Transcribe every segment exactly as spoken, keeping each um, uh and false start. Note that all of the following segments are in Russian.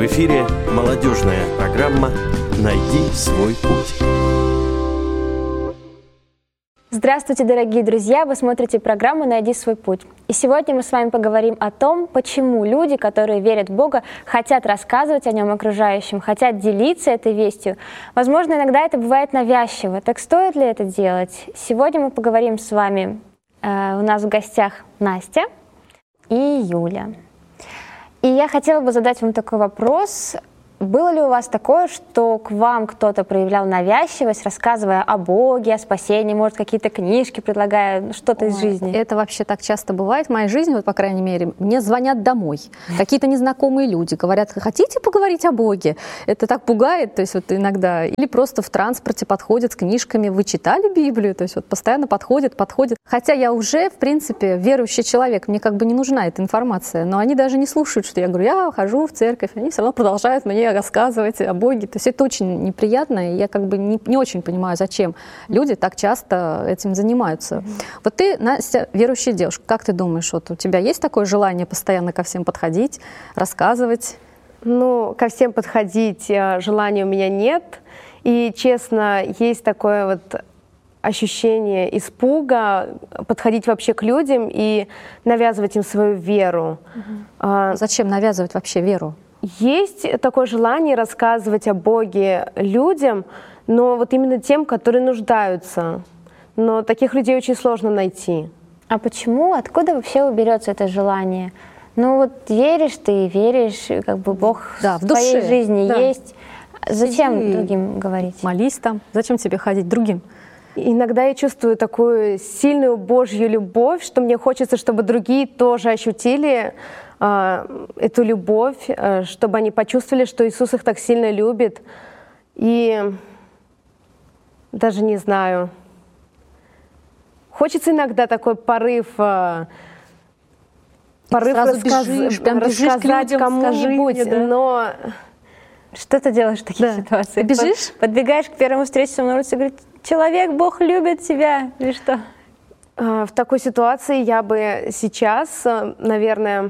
В эфире молодежная программа «Найди свой путь». Здравствуйте, дорогие друзья! Вы смотрите программу «Найди свой путь». И сегодня мы с вами поговорим о том, почему люди, которые верят в Бога, хотят рассказывать о Нем окружающим, хотят делиться этой вестью. Возможно, иногда это бывает навязчиво. Так стоит ли это делать? Сегодня мы поговорим с вами. Э, у нас в гостях Настя и Юля. И я хотела бы задать вам такой вопрос. Было ли у вас такое, что к вам кто-то проявлял навязчивость, рассказывая о Боге, о спасении, может, какие-то книжки предлагая, что-то Ой, из жизни? Это вообще так часто бывает в моей жизни, вот, по крайней мере. Мне звонят домой, какие-то незнакомые люди, говорят, хотите поговорить о Боге? Это так пугает, то есть вот иногда. Или просто в транспорте подходят с книжками, вы читали Библию? То есть вот постоянно подходят, подходят. Хотя я уже, в принципе, верующий человек, мне как бы не нужна эта информация, но они даже не слушают, что я говорю, я хожу в церковь, они все равно продолжают мне рассказывать о Боге. То есть это очень неприятно, и я как бы не, не очень понимаю, зачем люди так часто этим занимаются. Mm-hmm. Вот ты, Настя, верующая девушка, как ты думаешь, вот у тебя есть такое желание постоянно ко всем подходить, рассказывать? Ну, ко всем подходить желания у меня нет, и, честно, есть такое вот ощущение испуга подходить вообще к людям и навязывать им свою веру. Mm-hmm. А, зачем навязывать вообще веру? Есть такое желание рассказывать о Боге людям, но вот именно тем, которые нуждаются. Но таких людей очень сложно найти. А почему? Откуда вообще берется это желание? Ну вот веришь ты, веришь, как бы Бог да, в твоей душе, жизни да. есть. Зачем Сиди, другим говорить? Молись там. Зачем тебе ходить другим? Иногда я чувствую такую сильную Божью любовь, что мне хочется, чтобы другие тоже ощутили э, эту любовь, э, чтобы они почувствовали, что Иисус их так сильно любит. И даже не знаю. Хочется иногда такой порыв, э, порыв рассказ... бежишь, прям рассказать кому-нибудь, да? Но... Что ты делаешь в таких да. ситуациях? Ты бежишь? Подбегаешь к первому встречному на улице и говоришь, человек, Бог любит тебя, или что? В такой ситуации я бы сейчас, наверное,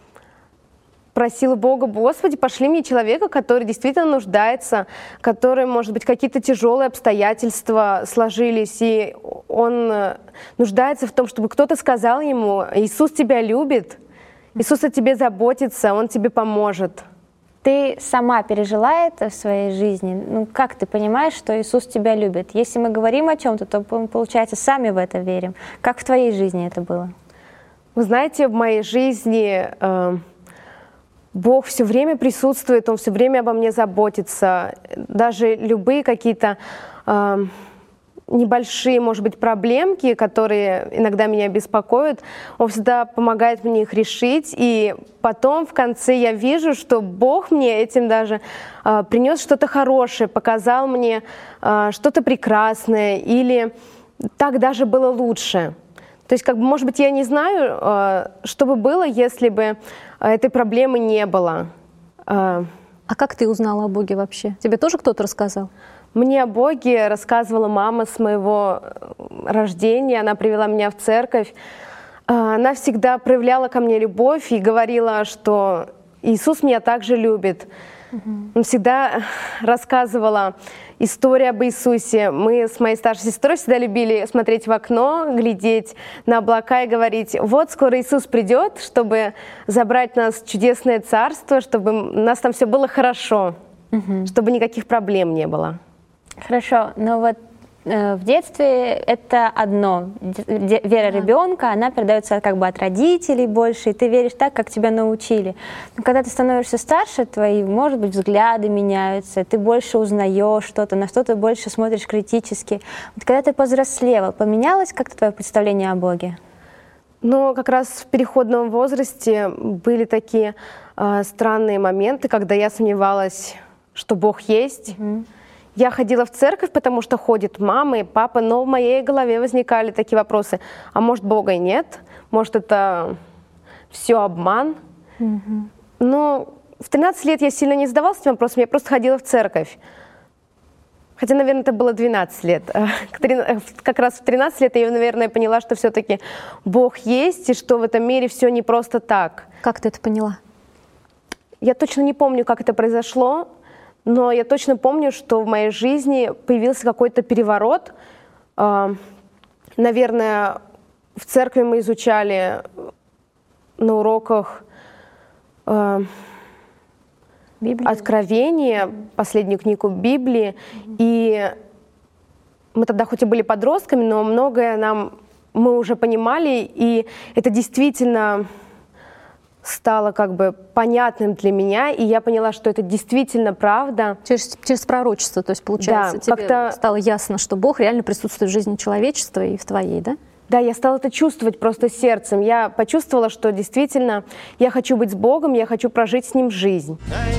просила Бога, Господи, пошли мне человека, который действительно нуждается, который, может быть, какие-то тяжелые обстоятельства сложились, и он нуждается в том, чтобы кто-то сказал ему, Иисус тебя любит, Иисус о тебе заботится, Он тебе поможет. Ты сама пережила это в своей жизни? Ну, как ты понимаешь, что Иисус тебя любит? Если мы говорим о чем-то, то мы, получается, сами в это верим. Как в твоей жизни это было? Вы знаете, в моей жизни э, Бог все время присутствует, Он все время обо мне заботится. Даже любые какие-то э, небольшие, может быть, проблемки, которые иногда меня беспокоят, Он всегда помогает мне их решить. И потом в конце я вижу, что Бог мне этим даже э, принес что-то хорошее, показал мне э, что-то прекрасное, или так даже было лучше. То есть, как бы, может быть, я не знаю, э, что бы было, если бы этой проблемы не было. Э, а как ты узнала о Боге вообще? Тебе тоже кто-то рассказал? Мне о Боге рассказывала мама с моего рождения. Она привела меня в церковь. Она всегда проявляла ко мне любовь и говорила, что Иисус меня также любит. Mm-hmm. Она всегда рассказывала историю об Иисусе. Мы с моей старшей сестрой всегда любили смотреть в окно, глядеть на облака и говорить, вот скоро Иисус придет, чтобы забрать нас в чудесное царство, чтобы у нас там все было хорошо, mm-hmm. чтобы никаких проблем не было. Хорошо, но вот э, в детстве это одно. Де- вера ребенка, она передается как бы от родителей больше, и ты веришь так, как тебя научили. Но когда ты становишься старше, твои, может быть, взгляды меняются, ты больше узнаешь что-то, на что-то больше смотришь критически. Вот когда ты повзрослела, поменялось как-то твое представление о Боге? Ну, как раз в переходном возрасте были такие э, странные моменты, когда я сомневалась, что Бог есть. Mm-hmm. Я ходила в церковь, потому что ходят мама и папа, но в моей голове возникали такие вопросы. А может, Бога и нет? Может, это все обман? Mm-hmm. Но в тринадцать лет я сильно не задавалась этим вопросом, я просто ходила в церковь. Хотя, наверное, это было двенадцать лет. Как раз в тринадцать лет я, наверное, поняла, что все-таки Бог есть, и что в этом мире все не просто так. Как ты это поняла? я точно не помню, как это произошло, но я точно помню, что в моей жизни появился какой-то переворот. Наверное, в церкви мы изучали на уроках Библию. Откровение, последнюю книгу Библии, mm-hmm. и мы тогда хоть и были подростками, но многое нам мы уже понимали, и это действительно стало как бы понятным для меня, и я поняла, что это действительно правда. Через, через пророчество, то есть, получается, да, тебе как-то стало ясно, что Бог реально присутствует в жизни человечества и в твоей, да? Да, я стала это чувствовать просто сердцем. Я почувствовала, что действительно я хочу быть с Богом, я хочу прожить с Ним жизнь.